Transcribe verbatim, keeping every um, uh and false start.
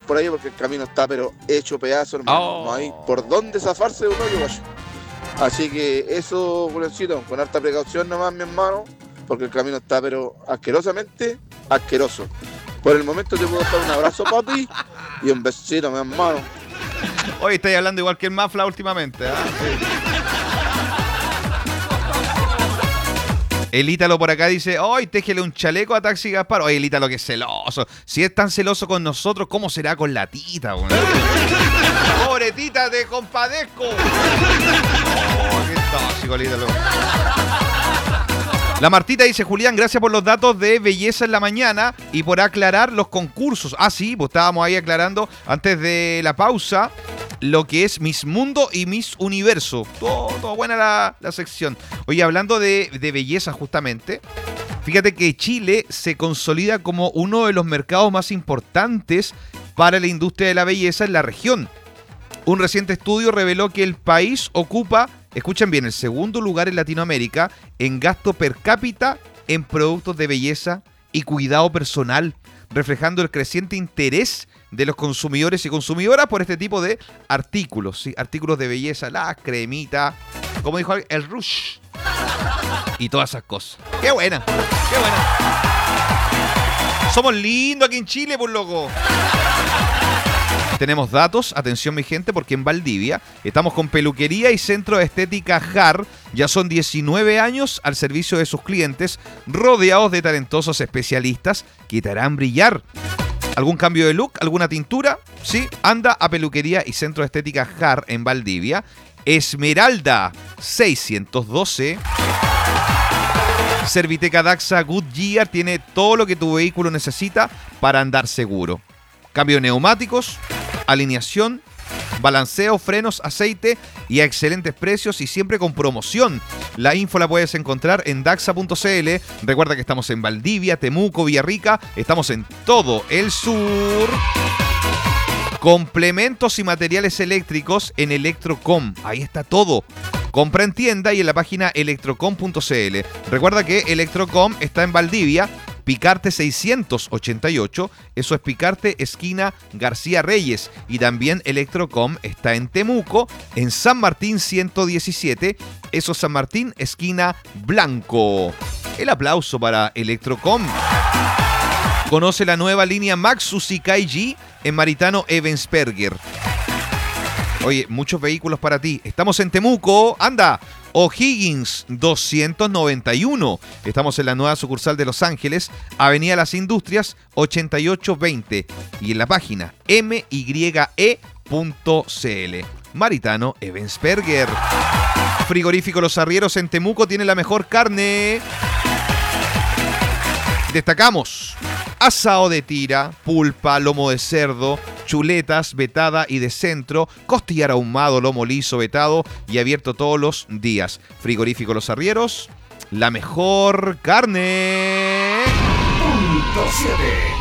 por ahí porque el camino está pero hecho pedazo, hermano. Oh. No hay por dónde zafarse de un hoyo, guayo. Así que eso, Julencito, con harta precaución nomás, mi hermano, porque el camino está pero asquerosamente asqueroso. Por el momento te puedo dar un abrazo, papi, y un besito, mi hermano. Hoy estáis hablando igual que el Mafla últimamente, ¿eh? Sí. El Ítalo por acá dice, ¡ay, téjele un chaleco a Taxi Gaspar! Oye, el Ítalo que es celoso. Si es tan celoso con nosotros, ¿cómo será con la Tita? Bueno? ¡Pobre Tita, te compadezco! ¡Oh, qué tóxico el Ítalo! La Martita dice, Julián, gracias por los datos de Belleza en la Mañana y por aclarar los concursos. Ah, sí, pues estábamos ahí aclarando antes de la pausa lo que es Miss Mundo y Miss Universo. Todo, todo buena la, la sección. Oye, hablando de, de belleza justamente, fíjate que Chile se consolida como uno de los mercados más importantes para la industria de la belleza en la región. Un reciente estudio reveló que el país ocupa, escuchen bien, el segundo lugar en Latinoamérica en gasto per cápita en productos de belleza y cuidado personal, reflejando el creciente interés de los consumidores y consumidoras por este tipo de artículos, ¿sí? Artículos de belleza, la cremita, como dijo el Rush, y todas esas cosas. ¡Qué buena! ¡Qué buena! Somos lindos aquí en Chile, por loco. Tenemos datos, atención mi gente, porque en Valdivia estamos con peluquería y centro de estética J A R. Ya son diecinueve años al servicio de sus clientes, rodeados de talentosos especialistas que te harán brillar. ¿Algún cambio de look? ¿Alguna tintura? Sí, anda a peluquería y centro de estética J A R en Valdivia. Esmeralda seiscientos doce. Serviteca Daxa Goodyear tiene todo lo que tu vehículo necesita para andar seguro. Cambio de neumáticos, alineación, balanceo, frenos, aceite y a excelentes precios y siempre con promoción. La info la puedes encontrar en daxa punto c l. Recuerda que estamos en Valdivia, Temuco, Villarrica. Estamos en todo el sur. Complementos y materiales eléctricos en Electrocom. Ahí está todo. Compra en tienda y en la página electrocom punto c l. Recuerda que Electrocom está en Valdivia, Picarte seiscientos ochenta y ocho, eso es Picarte, esquina García Reyes. Y también Electrocom está en Temuco, en San Martín ciento diecisiete, eso es San Martín, esquina Blanco. El aplauso para Electrocom. Conoce la nueva línea Maxus y K G en Maritano Ebensperger. Oye, muchos vehículos para ti. Estamos en Temuco, anda, O'Higgins doscientos noventa y uno. Estamos en la nueva sucursal de Los Ángeles, Avenida Las Industrias ochenta y ocho veinte. Y en la página m y e punto c l. Maritano Ebensperger. Frigorífico Los Arrieros en Temuco tiene la mejor carne. Destacamos asado de tira, pulpa, lomo de cerdo, chuletas, vetada y de centro, costillar ahumado, lomo liso, vetado y abierto todos los días. Frigorífico Los Arrieros, la mejor carne. Punto siete.